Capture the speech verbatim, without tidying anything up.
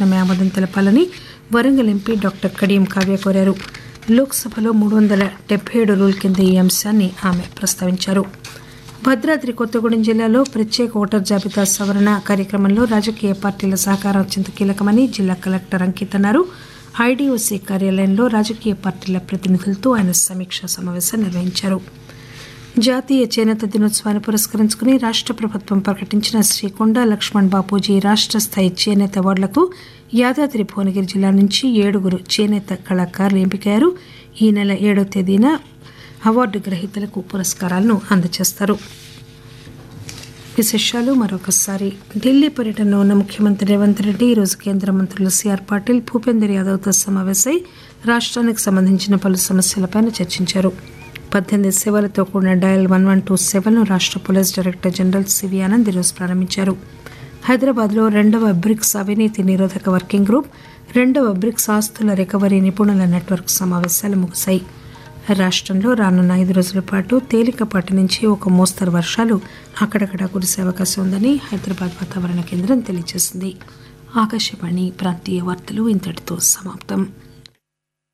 తక్షణమే ఆమోదం తెలపాలని వరంగల్ ఎంపీ డాక్టర్ కడియం కావ్య కోరారు. లోక్సభలో మూడు వందల డెబ్బై ఏడు రూల్ కింద ఈ అంశాన్ని ఆమె ప్రస్తావించారు. భద్రాద్రి కొత్తగూడెం జిల్లాలో ప్రత్యేక ఓటర్ జాబితా సవరణ కార్యక్రమంలో రాజకీయ పార్టీల సహకారం అత్యంత కీలకమని జిల్లా కలెక్టర్ అంకిత్ అన్నారు. ఐడీఓసీ కార్యాలయంలో రాజకీయ పార్టీల ప్రతినిధులతో ఆయన సమీక్షా సమావేశం నిర్వహించారు. జాతీయ చేనేత దినోత్సవాన్ని పురస్కరించుకుని రాష్ట ప్రభుత్వం ప్రకటించిన శ్రీ కొండా లక్ష్మణ్ బాపూజీ రాష్ట స్థాయి చేనేత అవార్డులకు యాదాద్రి భువనగిరి జిల్లా నుంచి ఏడుగురు చేనేత కళాకారులు ఎంపికయ్యారు. ఈ నెల ఏడవ తేదీన అవార్డు గ్రహీతలకు పురస్కారాలను అందజేస్తారు. విశేషాలు మరొకసారి. ఢిల్లీ పర్యటనలో ఉన్న ముఖ్యమంత్రి రేవంత్ రెడ్డి ఈరోజు కేంద్ర మంత్రులు సిఆర్ పాటిల్, భూపేందర్ యాదవ్తో సమావేశమై రాష్ట్రానికి సంబంధించిన పలు సమస్యలపై చర్చించారు. పద్దెనిమిది సేవలతో కూడిన డయల్ వన్ వన్ టూ సెవెన్ను రాష్ట్ర police director general CV Anand ఈరోజు ప్రారంభించారు. హైదరాబాద్లో రెండవ బ్రిక్స్ అవినీతి నిరోధక వర్కింగ్ గ్రూప్, రెండవ బ్రిక్స్ ఆస్తుల రికవరీ నిపుణుల నెట్వర్క్ సమావేశాలు ముగిశాయి. రాష్టంలో రానున్న ఐదు రోజుల పాటు తేలికపాటి నుంచి ఒక మోస్తరు వర్షాలు అక్కడక్కడా కురిసే అవకాశం ఉందని హైదరాబాద్ వాతావరణ కేంద్రం తెలియజేసింది. ఆకాశవాణి ప్రాంతీయ వార్తలు ఇంతటితో సమాప్తం.